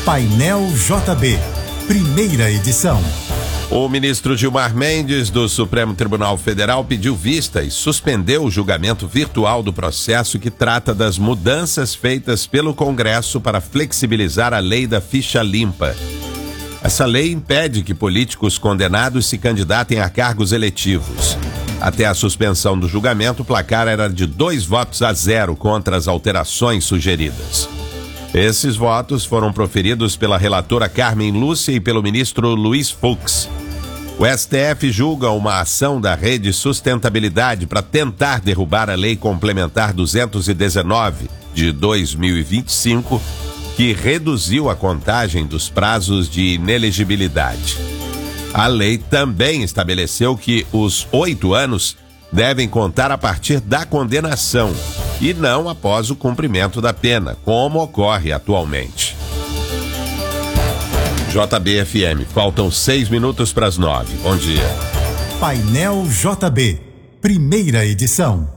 Painel JB, primeira edição. O ministro Gilmar Mendes, do Supremo Tribunal Federal, pediu vista e suspendeu o julgamento virtual do processo que trata das mudanças feitas pelo Congresso para flexibilizar a lei da ficha limpa. Essa lei impede que políticos condenados se candidatem a cargos eletivos. Até a suspensão do julgamento, o placar era de 2-0 contra as alterações sugeridas. Esses votos foram proferidos pela relatora Carmen Lúcia e pelo ministro Luiz Fux. O STF julga uma ação da Rede Sustentabilidade para tentar derrubar a Lei Complementar 219 de 2025, que reduziu a contagem dos prazos de inelegibilidade. A lei também estabeleceu que os 8 anos devem contar a partir da condenação e não após o cumprimento da pena, como ocorre atualmente. JB-FM, faltam 6 minutos para as 9. Bom dia. Painel JB, primeira edição.